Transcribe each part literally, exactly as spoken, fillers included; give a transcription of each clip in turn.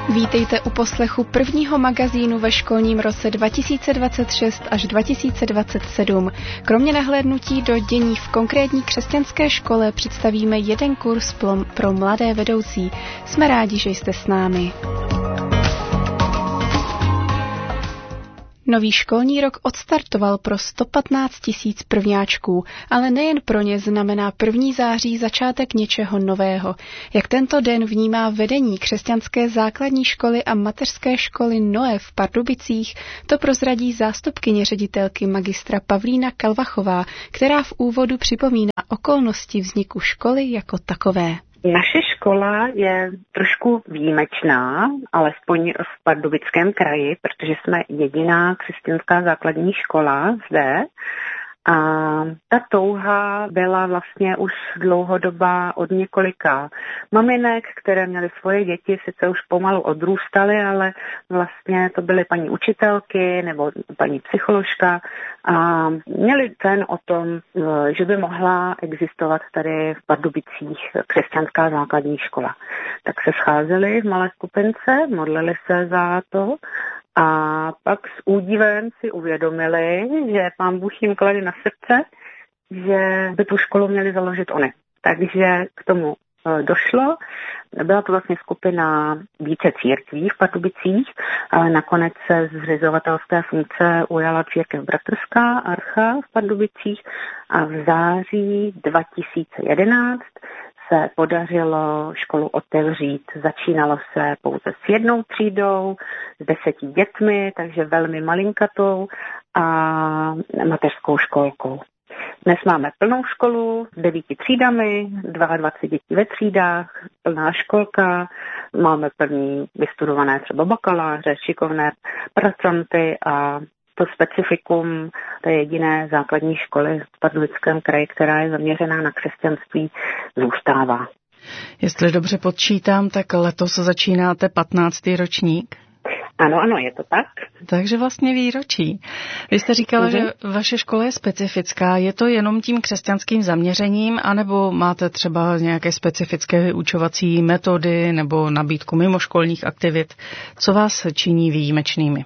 Vítejte u poslechu prvního magazínu ve školním roce dva tisíce dvacet šest až dva tisíce dvacet sedm. Kromě nahlédnutí do dění v konkrétní křesťanské škole představíme jeden kurz pro mladé vedoucí. Jsme rádi, že jste s námi. Nový školní rok odstartoval pro sto patnáct tisíc prvňáčků, ale nejen pro ně znamená první září začátek něčeho nového. Jak tento den vnímá vedení křesťanské základní školy a mateřské školy Noé v Pardubicích, to prozradí zástupkyně ředitelky magistra Pavlína Kalvachová, která v úvodu připomíná okolnosti vzniku školy jako takové. Naše škola je trošku výjimečná, alespoň v Pardubickém kraji, protože jsme jediná křesťanská základní škola zde. A ta touha byla vlastně už dlouhodobá od několika maminek, které měly svoje děti, sice už pomalu odrůstaly, ale vlastně to byly paní učitelky nebo paní psycholožka a měli sen o tom, že by mohla existovat tady v Pardubicích křesťanská základní škola. Tak se scházeli v malé skupince, modlili se za to. A pak s údivem si uvědomili, že Pán Bůh jim klade na srdce, že by tu školu měli založit oni. Takže k tomu došlo. Byla to vlastně skupina více církví v Pardubicích, ale nakonec se z zřizovatelské funkce ujala církev bratrská Archa v Pardubicích a v září dva tisíce jedenáct se podařilo školu otevřít. Začínalo se pouze s jednou třídou, s deseti dětmi, takže velmi malinkatou a mateřskou školkou. Dnes máme plnou školu s devíti třídami, dvacet dva dětí ve třídách, plná školka, máme plný vystudované třeba bakaláře, šikovné pracranty a to specifikum té jediné základní školy v Pardubickém kraji, která je zaměřená na křesťanství, zůstává. Jestli dobře počítám, tak letos začínáte patnáctý ročník? Ano, ano, je to tak. Takže vlastně výročí. Vy jste říkala, mm-hmm. že vaše škola je specifická. Je to jenom tím křesťanským zaměřením, anebo máte třeba nějaké specifické vyučovací metody nebo nabídku mimoškolních aktivit? Co vás činí výjimečnými?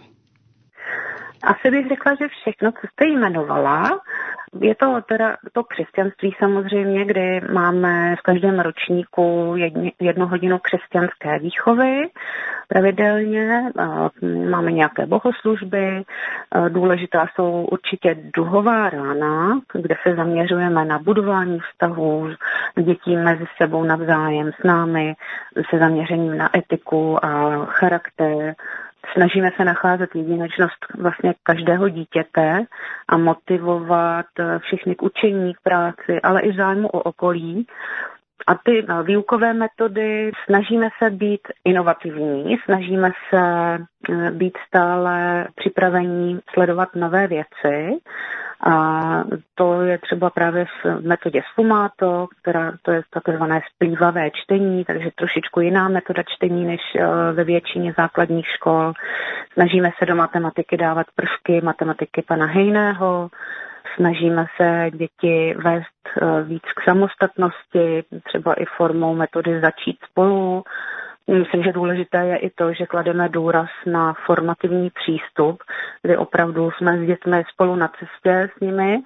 Asi bych řekla, že všechno, co jste jmenovala, je to teda to křesťanství samozřejmě, kdy máme v každém ročníku jedni, jednu hodinu křesťanské výchovy pravidelně, máme nějaké bohoslužby, důležitá jsou určitě duhová rána, kde se zaměřujeme na budování vztahů dětí mezi sebou navzájem s námi, se zaměřením na etiku a charakter. Snažíme se nacházet jedinečnost vlastně každého dítěte a motivovat všechny k učení, k práci, ale i zájmu o okolí. A ty výukové metody snažíme se být inovativní, snažíme se být stále připravení sledovat nové věci. A to je třeba právě v metodě Sfumato, která to je takzvané splývavé čtení, takže trošičku jiná metoda čtení než ve většině základních škol. Snažíme se do matematiky dávat prvky matematiky pana Hejného, snažíme se děti vést víc k samostatnosti, třeba i formou metody začít spolu. Myslím, že důležité je i to, že klademe důraz na formativní přístup, kdy opravdu jsme s dětmi spolu na cestě s nimi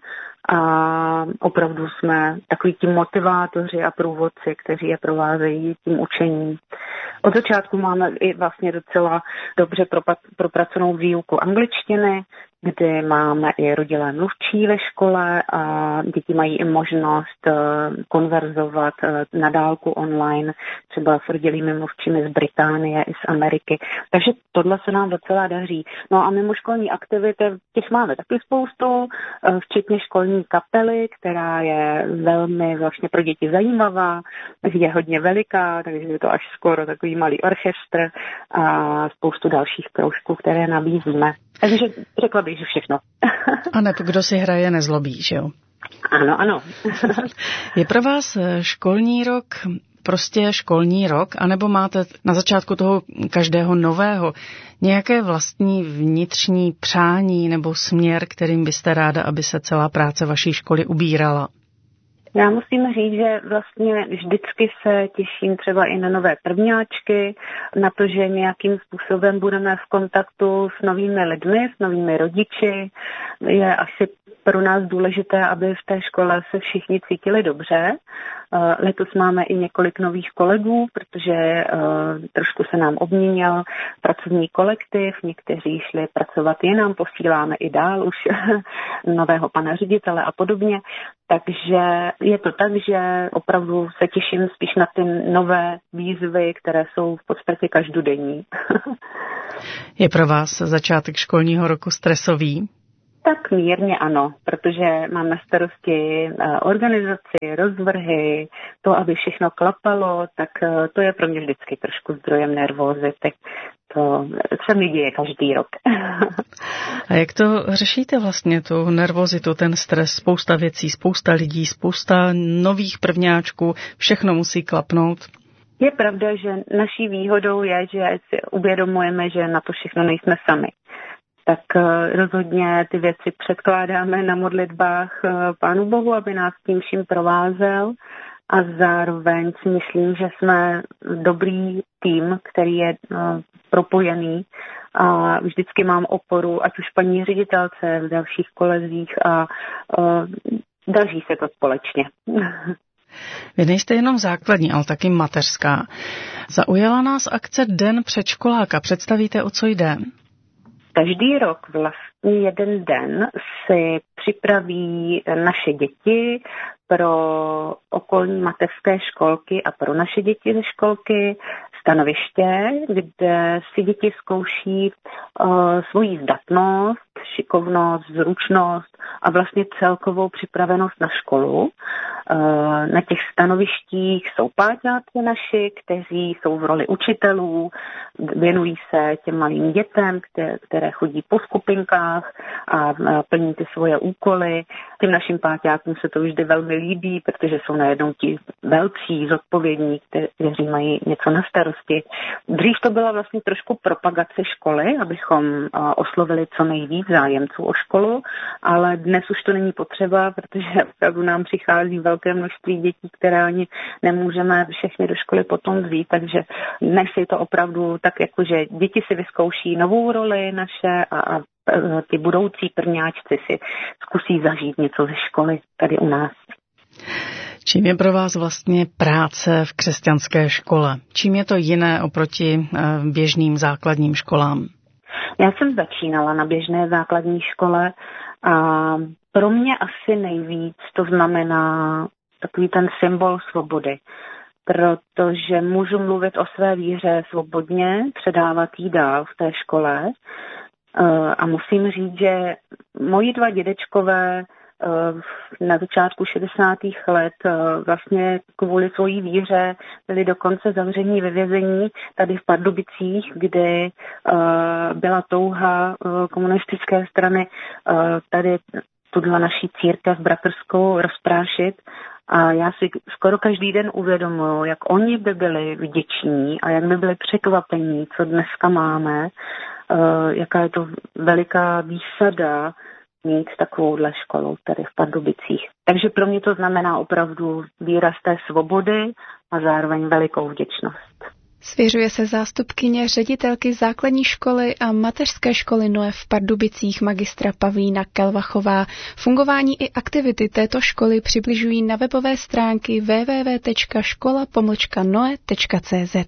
a opravdu jsme takový tím motivátoři a průvodci, kteří je provázejí tím učením. Od začátku máme i vlastně docela dobře propracovanou výuku angličtiny, kdy máme i rodilé mluvčí ve škole a děti mají i možnost konverzovat na dálku online, třeba s rodilými mluvčími z Británie i z Ameriky. Takže tohle se nám docela daří. No a mimoškolní aktivity, těch máme taky spoustu, včetně školní kapely, která je velmi vlastně pro děti zajímavá, je hodně veliká, takže je to až skoro takový malý orchestr a spoustu dalších kroužků, které nabízíme. Takže řekla bych, že všechno. A ne, kdo si hraje, nezlobí, že jo? Ano, ano. Je pro vás školní rok prostě školní rok, anebo máte na začátku toho každého nového nějaké vlastní vnitřní přání nebo směr, kterým byste ráda, aby se celá práce vaší školy ubírala? Já musím říct, že vlastně vždycky se těším třeba i na nové prvňáčky, na to, že nějakým způsobem budeme v kontaktu s novými lidmi, s novými rodiči. Je asi pro nás důležité, aby v té škole se všichni cítili dobře. Letos máme i několik nových kolegů, protože trošku se nám obměnil pracovní kolektiv, někteří šli pracovat jinam, posíláme i dál už nového pana ředitele a podobně. Takže je to tak, že opravdu se těším spíš na ty nové výzvy, které jsou v podstatě každodenní. Je pro vás začátek školního roku stresový? Tak mírně ano, protože mám na starosti organizaci, rozvrhy, to, aby všechno klapalo, tak to je pro mě vždycky trošku zdrojem nervózity. To se mi děje každý rok. A jak to řešíte vlastně, tu nervozitu, ten stres, spousta věcí, spousta lidí, spousta nových prvňáčků, všechno musí klapnout? Je pravda, že naší výhodou je, že si uvědomujeme, že na to všechno nejsme sami. Tak rozhodně ty věci předkládáme na modlitbách Pánu Bohu, aby nás tím vším provázel, a zároveň si myslím, že jsme dobrý tým, který je propojený, a vždycky mám oporu, ať už paní ředitelce v dalších kolezích, a daří se to společně. Vy nejste jenom základní, ale taky mateřská. Zaujala nás akce Den předškoláka. Představíte, o co jde? Každý rok vlastně jeden den si připraví naše děti pro okolní mateřské školky a pro naše děti ze školky stanoviště, kde si děti zkouší uh, svoji zdatnost, šikovnost, zručnost a vlastně celkovou připravenost na školu. Uh, na těch stanovištích jsou páťáci naši, kteří jsou v roli učitelů, věnují se těm malým dětem, které, které chodí po skupinkách a uh, plní ty svoje úkoly. Těm našim páťákům se to vždy velmi líbí, protože jsou najednou ti velcí, zodpovědní, kteří mají něco na starosti. Dřív to byla vlastně trošku propagace školy, abychom oslovili co nejvíc zájemců o školu, ale dnes už to není potřeba, protože opravdu nám přichází velké množství dětí, které ani nemůžeme všechny do školy potom vzít, takže dnes je to opravdu tak, jako že děti si vyzkouší novou roli naše a, a ty budoucí prvňáčci si zkusí zažít něco ze školy tady u nás. Čím je pro vás vlastně práce v křesťanské škole? Čím je to jiné oproti běžným základním školám? Já jsem začínala na běžné základní škole a pro mě asi nejvíc to znamená takový ten symbol svobody, protože můžu mluvit o své víře svobodně, předávat jí dál v té škole. A musím říct, že moji dva dědečkové na začátku šedesátých let vlastně kvůli svojí víře byli dokonce zavření ve vězení tady v Pardubicích, kde byla touha komunistické strany tady tuhle naší církev bratrskou rozprášit. A já si skoro každý den uvědomuji, jak oni by byli vděční a jak by byli překvapení, co dneska máme, jaká je to veliká výsada mít takovouhle školu tady v Pardubicích. Takže pro mě to znamená opravdu výraz té svobody a zároveň velikou vděčnost. Svěřuje se zástupkyně ředitelky základní školy a mateřské školy Noe v Pardubicích magistra Pavlína Kelvachová. Fungování i aktivity této školy přibližují na webové stránky w w w tečka škola pomlčka noe tečka c z.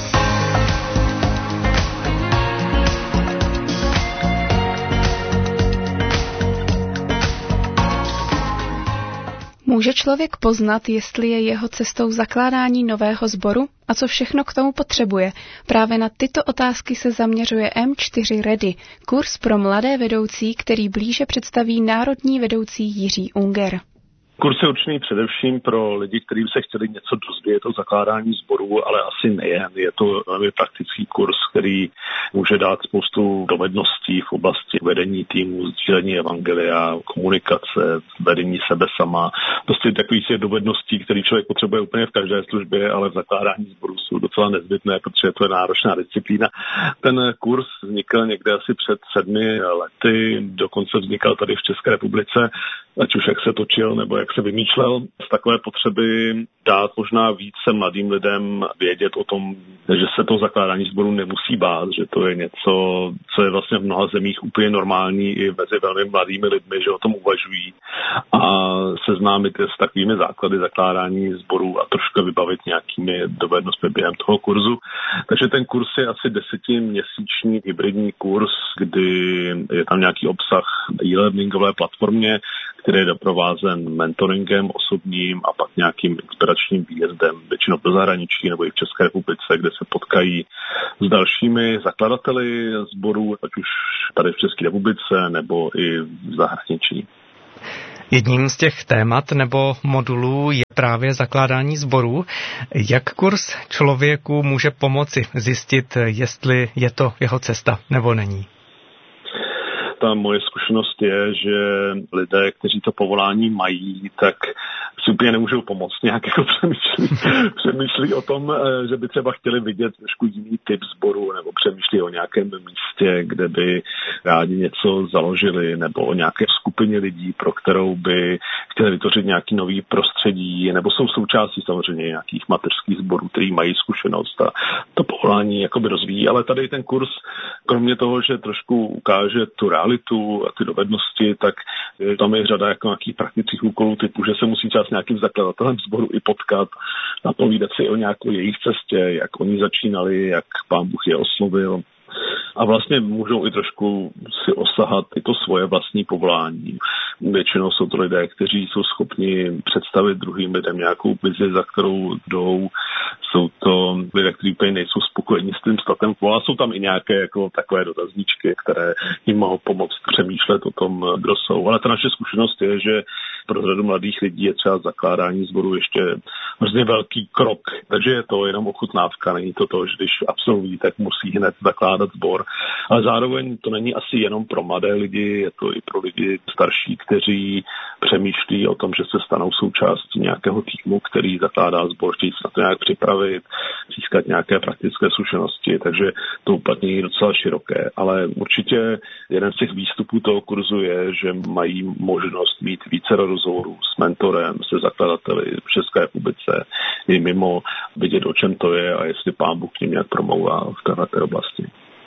Může člověk poznat, jestli je jeho cestou zakládání nového sboru a co všechno k tomu potřebuje? Právě na tyto otázky se zaměřuje M čtyři Ready, kurz pro mladé vedoucí, který blíže představí národní vedoucí Jiří Unger. Kurs je určený především pro lidi, kteří se chtěli něco dozvědět o zakládání sborů, ale asi nejen. Je to velmi praktický kurz, který může dát spoustu dovedností v oblasti vedení týmu, sdílení evangelia, komunikace, vedení sebe sama. Prostě takových těch dovedností, které člověk potřebuje úplně v každé službě, ale v zakládání sborů jsou docela nezbytné, protože to je náročná disciplína. Ten kurz vznikl někde asi před sedmi lety, dokonce vznikal tady v České republice ať už jak se točil nebo jak se vymýšlel, z takové potřeby dát možná více mladým lidem vědět o tom, že se to zakládání sboru nemusí bát, že to je něco, co je vlastně v mnoha zemích úplně normální i mezi velmi mladými lidmi, že o tom uvažují a seznámit je s takovými základy zakládání sborů a trošku vybavit nějakými dovednostmi během toho kurzu. Takže ten kurz je asi desetiměsíční hybridní kurz, kdy je tam nějaký obsah e-learningové platformě, který je doprovázen mentoringem osobním a pak nějakým inspiračním výjezdem, většinou do zahraničí nebo i v České republice, kde se potkají s dalšími zakladateli sborů, ať už tady v České republice nebo i v zahraničí. Jedním z těch témat nebo modulů je právě zakládání sborů. Jak kurz člověku může pomoci zjistit, jestli je to jeho cesta nebo není? Ta moje zkušenost je, že lidé, kteří to povolání mají, tak si úplně nemůžou pomoct. Nějak jako přemýšlí, přemýšlí o tom, že by třeba chtěli vidět trošku jiný typ sboru, nebo přemýšlí o nějakém místě, kde by rádi něco založili, nebo o nějaké skupině lidí, pro kterou by chtěli vytvořit nějaký nový prostředí, nebo jsou součástí samozřejmě nějakých mateřských sborů, který mají zkušenost a to povolání jakoby rozvíjí. Ale tady ten kurz, kromě toho, že trošku ukáže tu realitu a ty dovednosti, tak tam je řada jako nějakých praktických úkolů typu, že se musí čas nějakým zakladatelem sboru i potkat, napovídat si o nějakou jejich cestě, jak oni začínali, jak Pán Bůh je oslovil. A vlastně můžou i trošku si osahat i to svoje vlastní povolání. Většinou jsou to lidé, kteří jsou schopni představit druhým lidem nějakou vizi, za kterou jdou. Jsou to lidé, kteří úplně nejsou spokojení s tím statem quo. A jsou tam i nějaké jako takové dotazníčky, které jim mohou pomoct přemýšlet o tom, kdo jsou. Ale ta naše zkušenost je, že pro řadu mladých lidí je třeba zakládání sboru ještě hrozně velký krok. Takže je to jenom ochutnávka, není to to, že když absolvují, tak musí hned zakládat sbor. Ale zároveň to není asi jenom pro mladé lidi, je to i pro lidi starší, kteří přemýšlí o tom, že se stanou součástí nějakého týmu, který zakládá sbor, chtějí se na to nějak připravit, získat nějaké praktické zkušenosti, takže to uplatnění je docela široké. Ale určitě jeden z těch výstupů toho kurzu je, že mají možnost mít více rozhovorů s mentorem, se zakladateli v České republice i mimo, vidět, o čem to je a jestli Pán Bůh k ním nějak promlouvá v této oblasti.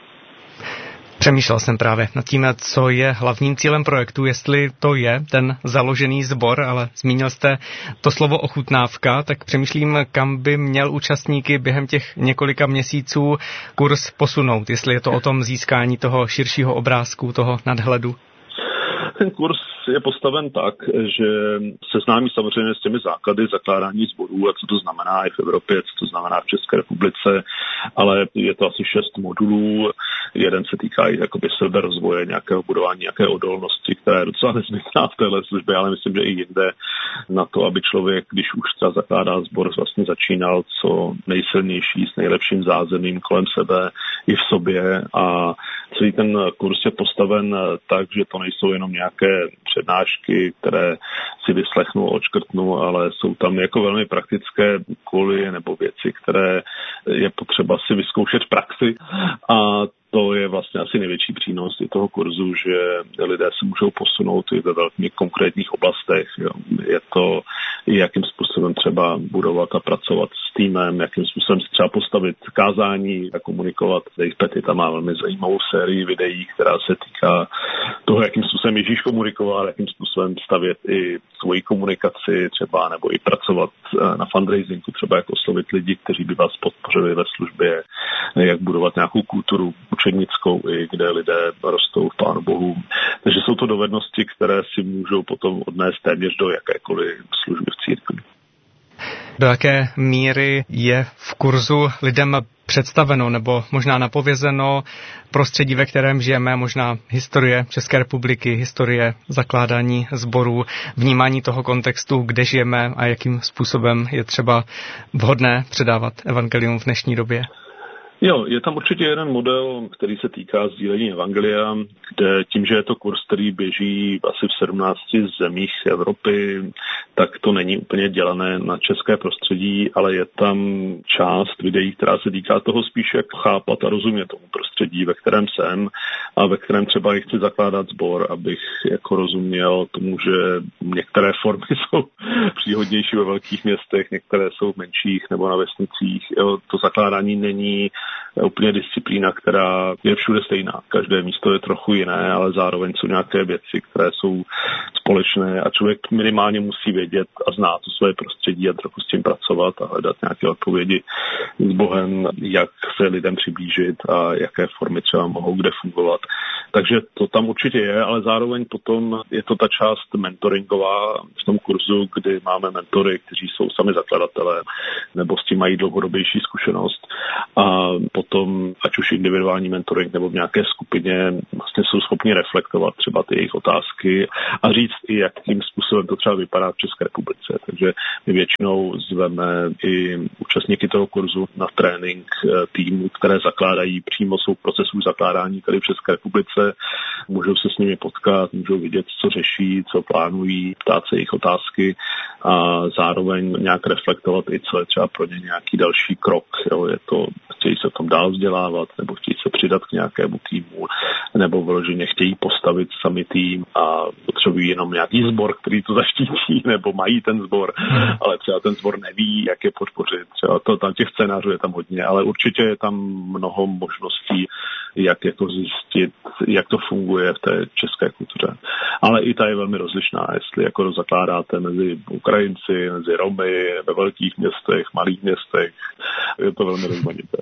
Přemýšlel jsem právě nad tím, co je hlavním cílem projektu, jestli to je ten založený sbor, ale zmínil jste to slovo ochutnávka, tak přemýšlím, kam by měl účastníky během těch několika měsíců kurz posunout, jestli je to o tom získání toho širšího obrázku, toho nadhledu. Ten kurz je postaven tak, že seznámí samozřejmě s těmi základy zakládání sborů a co to znamená i v Evropě, co to znamená v České republice, ale je to asi šest modulů. Jeden se týká i jakoby seberozvoje, nějakého budování, nějaké odolnosti, která je docela nezbytná v téhle službě, ale myslím, že i jinde na to, aby člověk, když už třeba zakládá sbor, vlastně začínal co nejsilnější, s nejlepším zázemím kolem sebe i v sobě a celý ten kurz je postaven tak, že to nejsou jenom nějaké přednášky, které si vyslechnu, odškrtnu, ale jsou tam jako velmi praktické úkoly nebo věci, které je potřeba si vyzkoušet v praxi a to je vlastně asi největší přínos i toho kurzu, že lidé se můžou posunout i ve velmi konkrétních oblastech. Jo. Je to, jakým způsobem třeba budovat a pracovat s týmem, jakým způsobem se třeba postavit kázání a komunikovat. Jejich Pety tam má velmi zajímavou sérii videí, která se týká toho, jakým způsobem Ježíš komunikoval, jakým způsobem stavět i svoji komunikaci třeba, nebo i pracovat na fundraisingu, třeba jak oslovit lidi, kteří by vás podpořili ve službě, jak budovat nějakou kulturu učednickou, i kde lidé rostou v Pánu Bohu. Takže jsou to dovednosti, které si můžou potom odnést téměř do jakékoliv služby v církvi. Do jaké míry je v kurzu lidem představeno nebo možná napovězeno prostředí, ve kterém žijeme, možná historie České republiky, historie zakládání sborů, vnímání toho kontextu, kde žijeme a jakým způsobem je třeba vhodné předávat evangelium v dnešní době? Jo, je tam určitě jeden model, který se týká sdílení evangelia, kde tím, že je to kurz, který běží asi v sedmnácti zemích Evropy, tak to není úplně dělané na české prostředí, ale je tam část videí, která se týká toho spíš, jak chápat a rozumět tomu prostředí. prostředí, ve kterém jsem a ve kterém třeba i chci zakládat sbor, abych jako rozuměl tomu, že některé formy jsou příhodnější ve velkých městech, některé jsou v menších nebo na vesnicích. Jo, to zakládání není úplně disciplína, která je všude stejná. Každé místo je trochu jiné, ale zároveň jsou nějaké věci, které jsou společné a člověk minimálně musí vědět a znát to své prostředí a trochu s tím pracovat a hledat nějaké odpovědi s Bohem, jak se lidem přiblížit a jaké formy třeba mohou kde fungovat. Takže to tam určitě je, ale zároveň potom je to ta část mentoringová v tom kurzu, kdy máme mentory, kteří jsou sami zakladatelé nebo s tím mají dlouhodobější zkušenost a potom, ať už individuální mentoring nebo v nějaké skupině, vlastně jsou schopni reflektovat třeba ty jejich otázky a říct i, jakým způsobem to třeba vypadá v České republice. Takže my většinou zveme i účastníky toho kurzu na trénink týmů, které zakládají přímo jsou v procesu zakládání tady v České republice. Můžou se s nimi potkat, můžou vidět, co řeší, co plánují, ptát se jejich otázky a zároveň nějak reflektovat i, co je třeba pro ně nějaký další krok. Jo. Je to, chtějí se tam dál vzdělávat, nebo chtějí se přidat k nějakému týmu, nebo vyloženě chtějí postavit sami tým a potřebují jenom nějaký sbor, který to zaštítí, nebo mají ten sbor, ale třeba ten sbor neví, jak je podpořit. Třeba to, tam těch scénářů je tam hodně, ale určitě je tam mnoho možností, jak jako zjistit, jak to funguje v té české kultuře. Ale i ta je velmi rozlišná, jestli jako zakládáte mezi Ukrajinci, mezi Romy, ve velkých městech, malých městech, je to velmi rozmanité.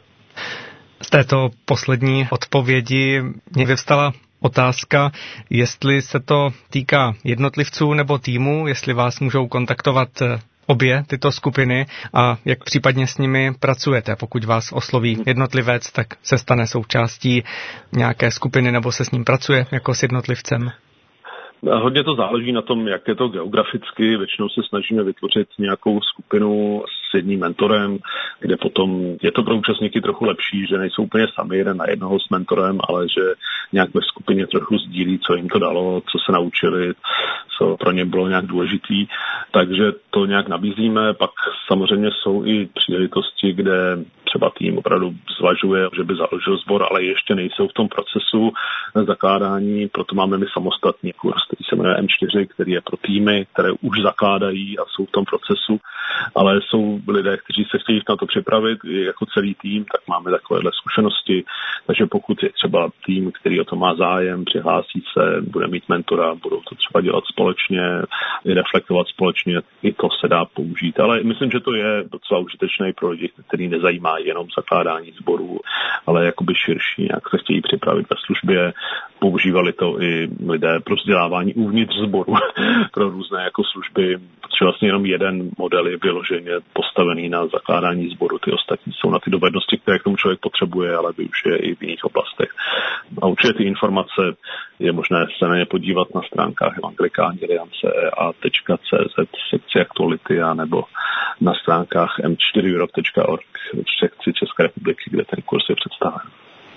Z této poslední odpovědi mě vyvstala otázka, jestli se to týká jednotlivců nebo týmů, jestli vás můžou kontaktovat obě tyto skupiny a jak případně s nimi pracujete. Pokud vás osloví jednotlivec, tak se stane součástí nějaké skupiny nebo se s ním pracuje jako s jednotlivcem. Hodně to záleží na tom, jak je to geograficky. Většinou se snažíme vytvořit nějakou skupinu s jedním mentorem, kde potom je to pro účastníky trochu lepší, že nejsou úplně sami jeden na jednoho s mentorem, ale že nějak ve skupině trochu sdílí, co jim to dalo, co se naučili, co pro ně bylo nějak důležitý. Takže to nějak nabízíme. Pak samozřejmě jsou i příležitosti, kde třeba tým opravdu zvažuje, že by založil sbor, ale ještě nejsou v tom procesu zakládání, proto máme my samostatný kurz, který se jmenuje M čtyři, který je pro týmy, které už zakládají a jsou v tom procesu, ale jsou lidé, kteří se chtějí na to připravit jako celý tým, tak máme takovéhle zkušenosti, takže pokud je třeba tým, který o to má zájem, přihlásí se, bude mít mentora, budou to třeba dělat společně, reflektovat společně, i to se dá použít, ale myslím, že to je docela užitečné pro lidi, který nezajímá jenom zakládání sborů, ale jakoby širší, jak se chtějí připravit ve službě. Používali to i lidé pro vzdělávání uvnitř sboru pro různé jako služby, protože vlastně jenom jeden model je vyloženě postavený na zakládání sboru, ty ostatní jsou na ty dovednosti, které k tomu člověk potřebuje, ale využije i v jiných oblastech. A určitě ty informace je možné se na ně podívat na stránkách Evangelikální aliance e a tečka cé zet sekci aktuality a nebo na stránkách em čtyři europe tečka org v sekci České republiky, kde ten kurz je představen.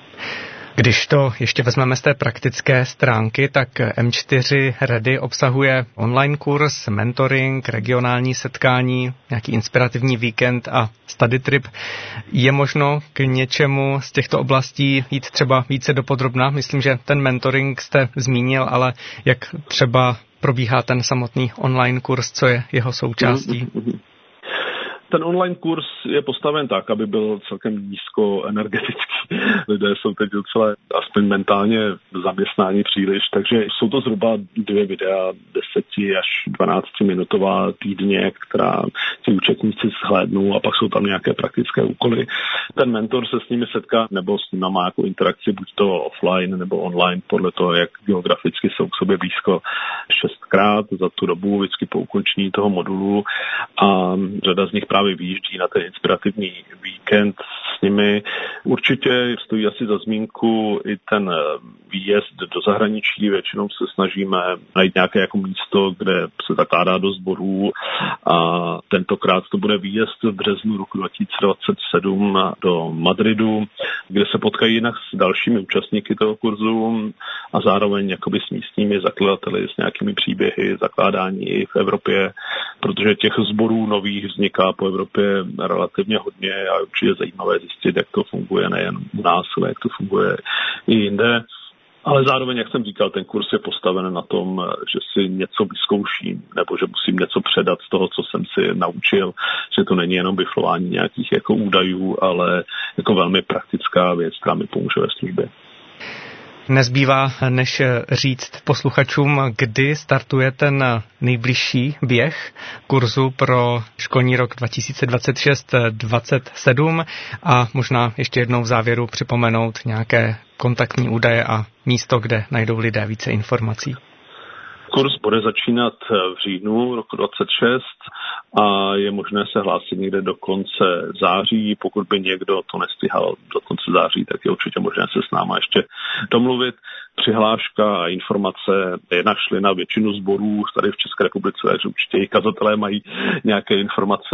Když to ještě vezmeme z té praktické stránky, tak M čtyři Ready obsahuje online kurz, mentoring, regionální setkání, nějaký inspirativní víkend a study trip. Je možno k něčemu z těchto oblastí jít třeba více dopodrobna? Myslím, že ten mentoring jste zmínil, ale jak třeba probíhá ten samotný online kurz, co je jeho součástí? Ten online kurz je postaven tak, aby byl celkem nízkoenergetický. Lidé jsou teď docela aspoň mentálně zaměstnáni příliš, takže jsou to zhruba dvě videa, deset až dvanáct minutová týdně, která ti účastníci shlédnou a pak jsou tam nějaké praktické úkoly. Ten mentor se s nimi setká nebo s nimi má jako interakci buď to offline nebo online, podle toho, jak geograficky jsou k sobě blízko šestkrát za tu dobu, vždycky po ukončení toho modulu a řada z nich právě vyjíždí na ten inspirativní víkend s nimi. Určitě stojí asi za zmínku i ten výjezd do zahraničí. Většinou se snažíme najít nějaké jako místo, kde se zakládá do sborů a tentokrát to bude výjezd v březnu roku dva tisíce dvacet sedm do Madridu kde se potkají jinak s dalšími účastníky toho kurzu a zároveň jakoby s místními zakladateli, s nějakými příběhy, zakládání i v Evropě, protože těch sborů nových vzniká po Evropě relativně hodně a je určitě zajímavé zjistit, jak to funguje nejen u nás, ale jak to funguje i jinde. Ale zároveň, jak jsem říkal, ten kurz je postaven na tom, že si něco vyzkouším, nebo že musím něco předat z toho, co jsem si naučil, že to není jenom biflování nějakých jako údajů, ale jako velmi praktická věc, která mi pomůže ve službě. Nezbývá, než říct posluchačům, kdy startuje ten nejbližší běh kurzu pro školní rok dva tisíce dvacet šest dvacet sedm a možná ještě jednou v závěru připomenout nějaké kontaktní údaje a místo, kde najdou lidé více informací. Kurz bude začínat v říjnu roku dvacet šest a je možné se hlásit někde do konce září. Pokud by někdo to nestihal do konce září, tak je určitě možné se s náma ještě domluvit. Přihláška a informace je našly na většinu sborů tady v České republice, takže určitě i kazatelé mají nějaké informace